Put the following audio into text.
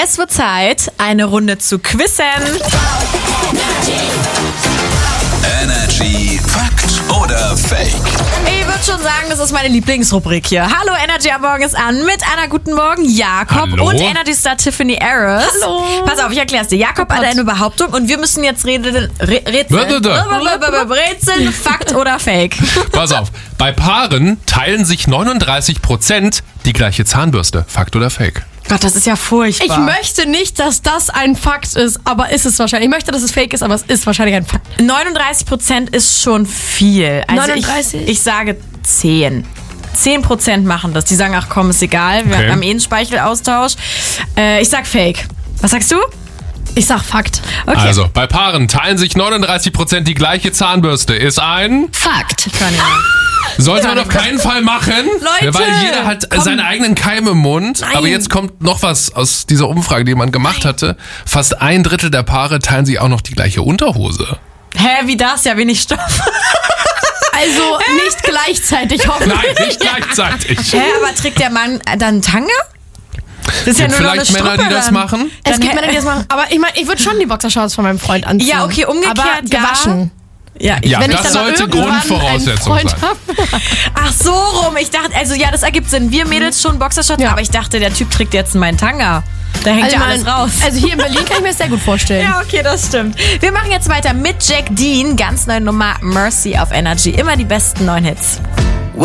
Es wird Zeit, eine Runde zu quizzen. Energy Fakt oder Fake? Ich würde schon sagen, das ist meine Lieblingsrubrik hier. Hallo, Energy am Morgen ist an mit einer guten Morgen Jakob Hallo. und Energy Star Tiffany Harris. Hallo. Pass auf, ich erklär's dir. Jakob hat eine Behauptung und wir müssen jetzt rätseln, Fakt oder Fake. Pass auf, bei Paaren teilen sich 39% die gleiche Zahnbürste. Fakt oder Fake? Gott, das ist ja furchtbar. Ich möchte nicht, dass das ein Fakt ist, aber ist es wahrscheinlich. Ich möchte, dass es fake ist, aber es ist wahrscheinlich ein Fakt. 39% ist schon viel. Also 39? Ich sage 10. 10% machen das. Die sagen, ach komm, ist egal, wir Okay. haben eh einen Speichelaustausch. Ich sag Fake. Was sagst du? Ich sag Fakt. Okay. Also, bei Paaren teilen sich 39% die gleiche Zahnbürste. Ist ein... Fakt. Ich kann nicht mehr. Sollte man auf keinen Fall machen. Leute, weil jeder hat komm. seine eigenen Keime im Mund. Nein. Aber jetzt kommt noch was aus dieser Umfrage, die man gemacht hatte. Fast 1/3 der Paare teilen sich auch noch die gleiche Unterhose. Hä, wie das? Ja, wenig Stoff. Also nicht gleichzeitig, hoffentlich. Nein, nicht gleichzeitig. Hä, aber trägt der Mann dann Tanga? Das ist ja Gibt nur noch eine vielleicht Männer, Strippe die das dann. machen? Es Dann gibt Männer, die das machen. Aber ich meine, ich würde schon die Boxershorts von meinem Freund anziehen. Ja, okay, umgekehrt, aber gewaschen. Ja, Ja, Wenn ich das dann mal sollte irgendwann Grundvoraussetzung einen sein. Freund hab. Ach so rum. Ich dachte, also ja, das ergibt Sinn. Wir Mädels schon Boxershorts, Ja. aber ich dachte, der Typ trägt jetzt meinen Tanga. Da hängt ja alles raus. Also hier in Berlin kann ich mir das sehr gut vorstellen. Ja, okay, das stimmt. Wir machen jetzt weiter mit Jack Dean. Ganz neue Nummer Mercy auf Energy. Immer die besten neuen Hits.